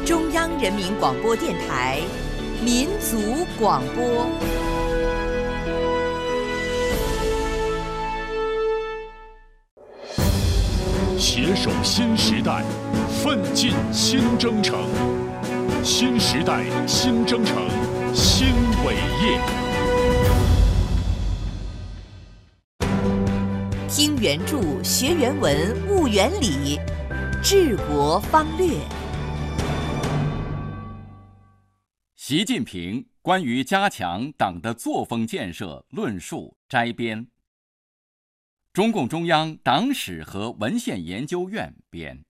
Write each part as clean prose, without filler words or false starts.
中央人民广播电台民族广播。 携手新时代，奋进新征程。新时代新征程新伟业。 听原著，学原文，悟原理，治国方略。 习近平关于加强党的作风建设论述摘编。中共中央党史和文献研究院编。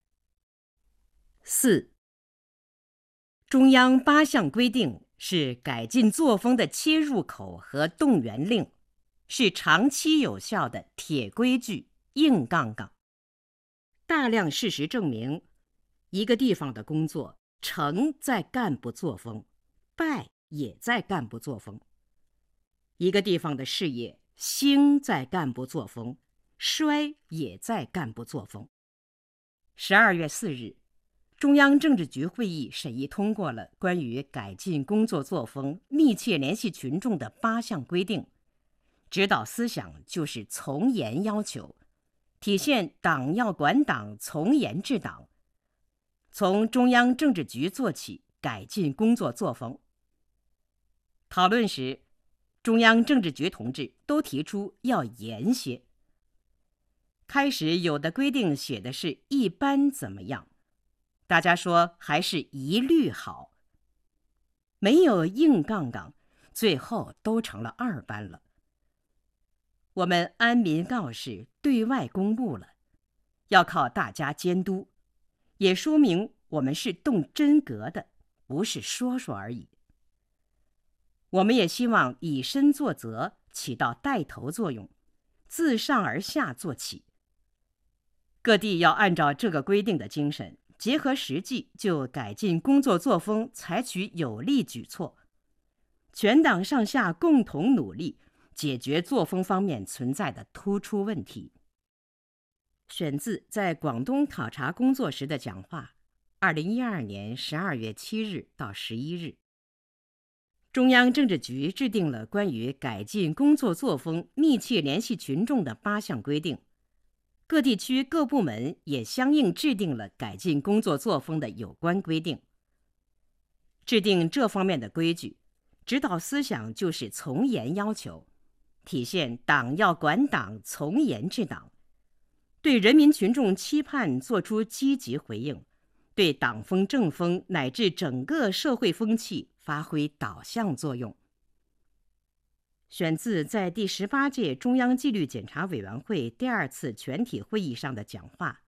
4. 中央8项规定是改进作风的切入口和动员令，是长期有效的铁规矩、硬杠杠。大量事实证明，一个地方的工作成在干部作风，败也在干部作风；一个地方的事业兴在干部作风，衰也在干部作风。12月4日，中央政治局会议审议通过了关于改进工作作风、密切联系群众的8项规定，指导思想就是从严要求，体现党要管党，从严治党，从中央政治局做起，改进工作作风。讨论时，中央政治局同志都提出要严些。开始有的规定写的是一般怎么样，大家说还是一律好，没有硬杠杠，最后都成了2班了。我们安民告示对外公布了，要靠大家监督，也说明我们是动真格的，不是说说而已。我们也希望以身作则，起到带头作用，自上而下做起。各地要按照这个规定的精神，结合实际，就改进工作作风采取有力举措，全党上下共同努力，解决作风方面存在的突出问题。选自在广东考察工作时的讲话，2012年12月7日到11日。中央政治局制定了关于改进工作作风、密切联系群众的8项规定，各地区各部门也相应制定了改进工作作风的有关规定。制定这方面的规矩，指导思想就是从严要求，体现党要管党，从严治党，对人民群众期盼作出积极回应，对党风政风乃至整个社会风气发挥导向作用。选自在第18届中央纪律检查委员会第2次全体会议上的讲话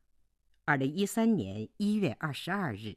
，2013年1月22日。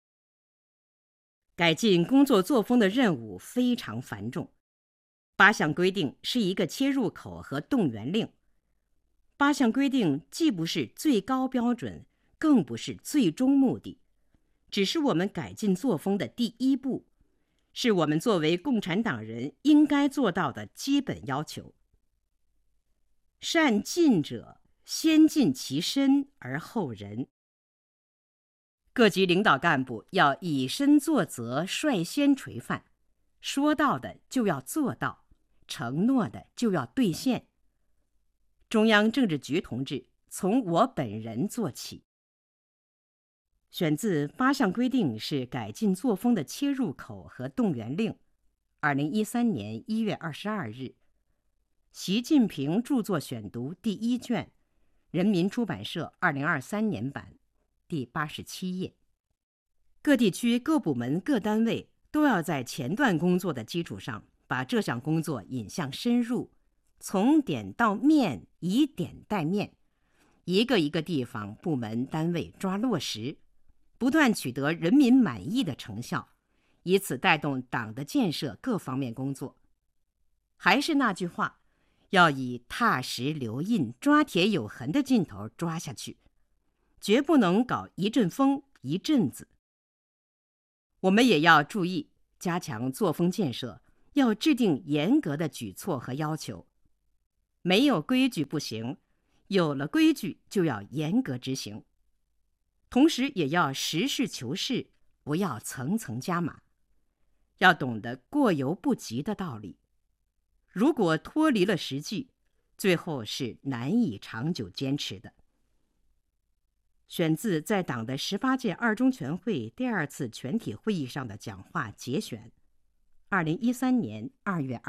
改进工作作风的任务非常繁重，8项规定是一个切入口和动员令。8项规定既不是最高标准，更不是最终目的，只是我们改进作风的第一步，是我们作为共产党人应该做到的基本要求。善尽者，先尽其身而后人。各级领导干部要以身作则，率先垂范，说到的就要做到，承诺的就要兑现。中央政治局同志从我本人做起。选自8项规定是改进作风的切入口和动员令，2013年1月22日。习近平著作选读第1卷，人民出版社2023年版，第87页。各地区各部门各单位都要在前段工作的基础上，把这项工作引向深入，从点到面，以点带面，一个一个地方部门单位抓落实，不断取得人民满意的成效，以此带动党的建设各方面工作。还是那句话，要以踏实留印、抓铁有痕的劲头抓下去，绝不能搞一阵风一阵子。我们也要注意加强作风建设，要制定严格的举措和要求。没有规矩不行，有了规矩就要严格执行。同时也要实事求是， 不要层层加码，要懂得过犹不及的道理。如果脱离了实际，最后是难以长久坚持的。选自在党的18届二中全会第2次全体会议上的讲话节选，2013年2月